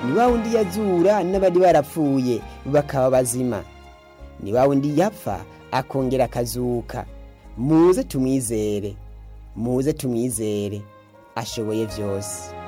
ni wa wundi yazura n'abari barapfuye bakaba bazima, ni wa wundi yapfa akongera akazuka. Muze tumwizere, muze tumwizere, ashoboye vyose.